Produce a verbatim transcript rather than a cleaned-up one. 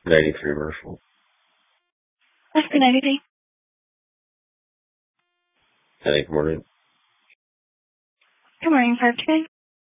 ninety-three Marshall. That's good anything. Hey, good morning. Good morning, Park today.